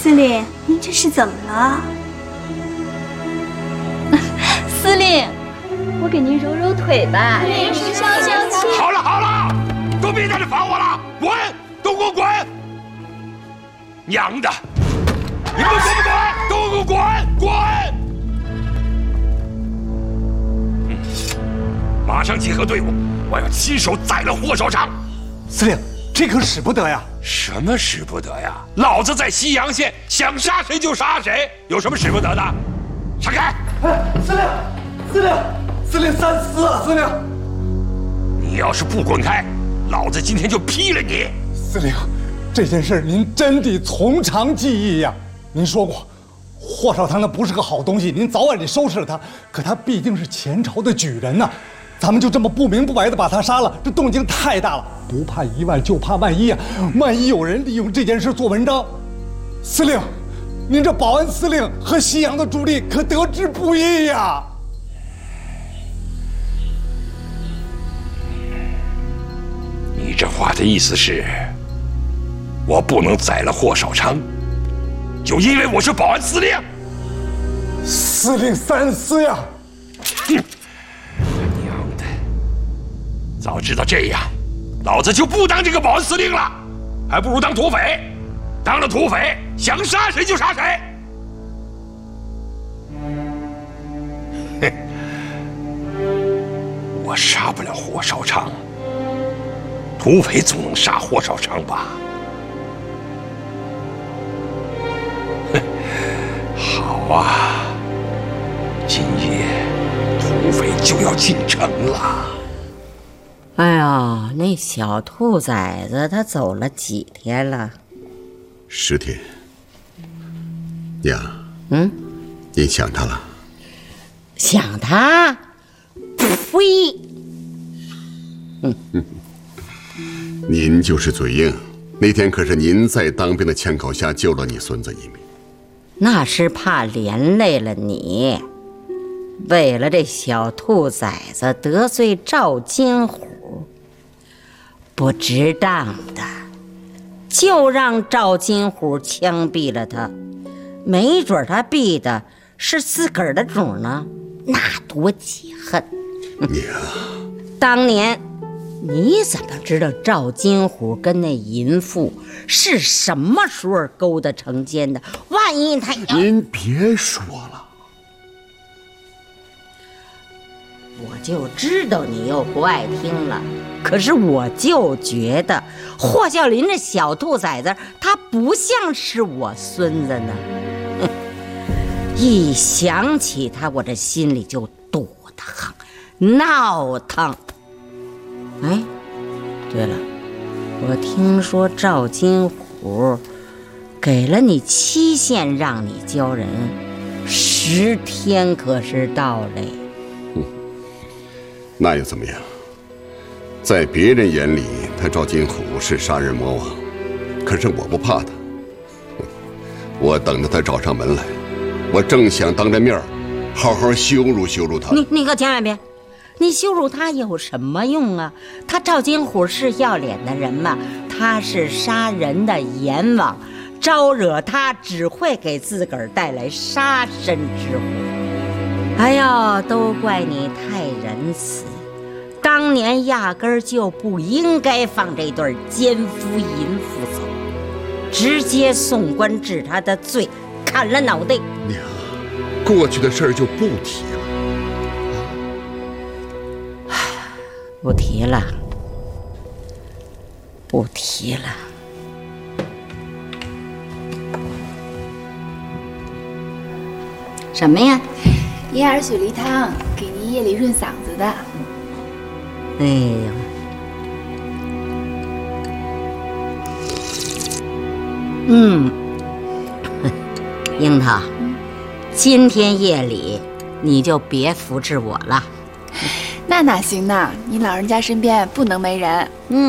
司令，您这是怎么了？司令，我给您揉揉腿吧。 临时消消气。 好了，都别在这烦我了，滚，都给我滚！娘的，你们滚不滚？都给我滚！马上集合队伍，我要亲手宰了霍绍昌。 司令，这可使不得呀！ 什么使不得呀？老子在西阳县，想杀谁就杀谁，有什么使不得的？闪开！ 司令三思啊！司令， 你要是不滚开，老子今天就劈了你！ 司令，这件事您真得从长计议呀！您说过，霍绍昌他不是个好东西，您早晚得收拾了他。可他毕竟是前朝的举人呐，咱们就这么不明不白的把他杀了，这动静太大了。不怕一万，就怕万一啊！万一有人利用这件事做文章，司令，您这保安司令和西洋的主力可得之不易呀！ 你这话的意思是，我不能宰了霍绍昌，就因为我是保安司令？ 司令三思呀！ 哼，娘的！早知道这样，老子就不当这个保安司令了，还不如当土匪。当了土匪，想杀谁就杀谁。哼，我杀不了霍绍昌，土匪总能杀霍绍昌吧？哼，好啊，今夜土匪就要进城了。 哎呀，那小兔崽子他走了几天了 ？10天。娘，您想他了？ 想他？呸！ 您就是嘴硬。那天可是您在当兵的枪口下救了你孙子一命。 那是怕连累了你，为了这小兔崽子得罪赵金虎，不值当的，就让赵金虎枪毙了他，没准他毙的是自个儿的主呢，那多解恨！ 娘， 当年你怎么知道赵金虎跟那淫妇是什么时候勾搭成奸的？万一他要…… 您别说了， 我就知道你又不爱听了。可是我就觉得霍孝林这小兔崽子，他不像是我孙子呢。一想起他，我这心里就堵得慌，闹腾。哎，对了，我听说赵金虎给了你期限，让你交人，10天可是到嘞。 那又怎么样？在别人眼里，他赵金虎是杀人魔王，可是我不怕他。我等着他找上门来，我正想当着面好好羞辱他。 你可千万别！你羞辱他有什么用啊？他赵金虎是要脸的人吗？他是杀人的阎王，招惹他只会给自个儿带来杀身之祸。哎呀，都怪你太仁慈，当年压根儿就不应该放这对奸夫淫妇走，直接送官治他的罪，砍了脑袋。 娘，过去的事儿就不提了。 不提了，不提了。什么呀？ 银耳雪梨汤，给您夜里润嗓子的。 哎呀，樱桃，今天夜里你就别扶持我了。 那哪行呢？你老人家身边不能没人。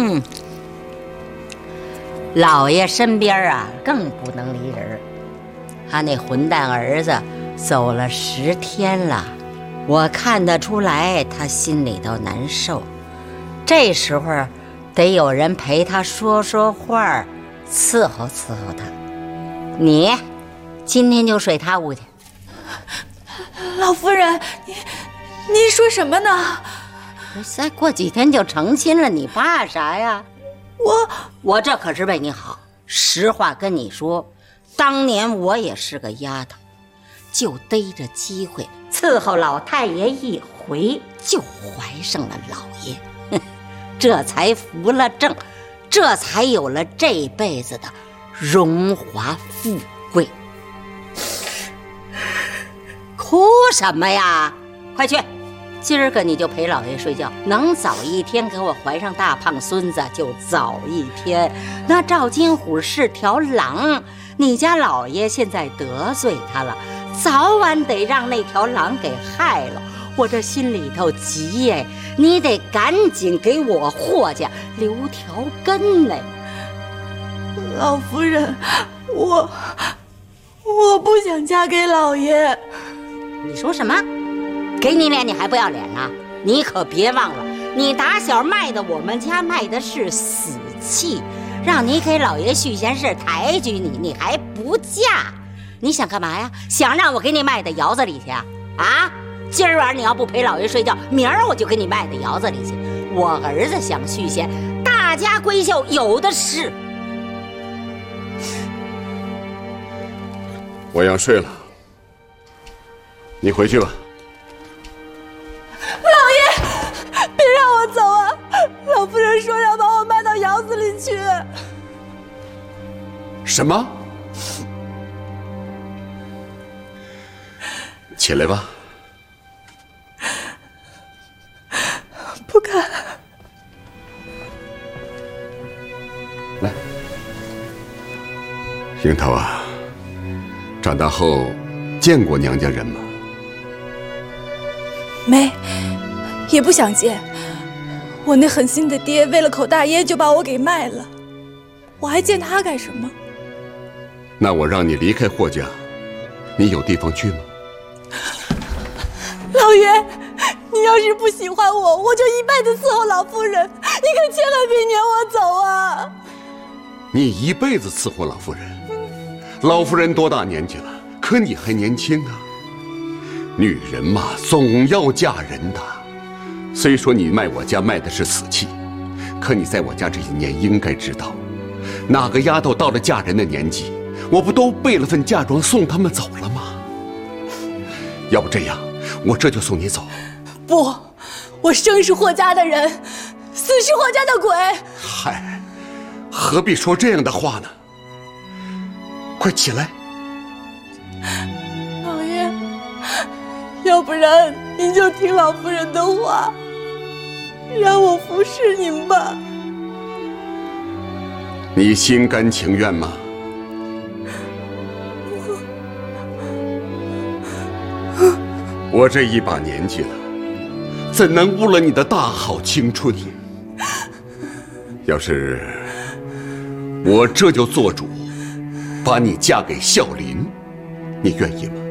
老爷身边啊更不能离人。他那混蛋儿子走了10天了，我看得出来他心里头难受。这时候得有人陪他说说话，伺候伺候他。 你今天就睡他屋去。 老夫人，您说什么呢？ 再过几天就成亲了，你怕啥呀？我这可是为你好。实话跟你说，当年我也是个丫头，就逮着机会伺候老太爷一回，就怀上了老爷，这才扶了正，这才有了这辈子的荣华富贵。哭什么呀？快去！今儿个你就陪老爷睡觉，能早一天给我怀上大胖孙子就早一天。那赵金虎是条狼，你家老爷现在得罪他了，早晚得让那条狼给害了。我这心里头急哎，你得赶紧给我霍家留条根来。 老夫人，我不想嫁给老爷。 你说什么？给你脸你还不要脸啊？你可别忘了，你打小卖的我们家卖的是死气，让你给老爷续弦是抬举你，你还不嫁？你想干嘛呀？想让我给你卖到窑子里去啊？啊！今儿晚上你要不陪老爷睡觉，明儿我就给你卖到窑子里去。我儿子想续弦，大家闺秀有的是。 我要睡了，你回去吧。 老爷，别让我走啊！老夫人说要把我卖到窑子里去。 什么？起来吧。 不敢。 来，樱桃啊，长大后见过娘家人吗？ 没，也不想见。我那狠心的爹为了口大烟就把我给卖了，我还见他干什么？ 那我让你离开霍家，你有地方去吗？ 老爷，你要是不喜欢我，我就一辈子伺候老夫人，你可千万别撵我走啊！ 你一辈子伺候老夫人，老夫人多大年纪了？可你还年轻啊！女人嘛，总要嫁人的。虽说你卖我家卖的是死气，可你在我家这一年应该知道，哪个丫头到了嫁人的年纪，我不都备了份嫁妆送他们走了吗？要不这样，我这就送你走。 不，我生是霍家的人，死是霍家的鬼。 嗨，何必说这样的话呢？快起来。 老爷，要不然您就听老夫人的话，让我服侍您吧。 你心甘情愿吗？我这一把年纪了，怎能误了你的大好青春？要是我这就做主，把你嫁给孝林，你愿意吗？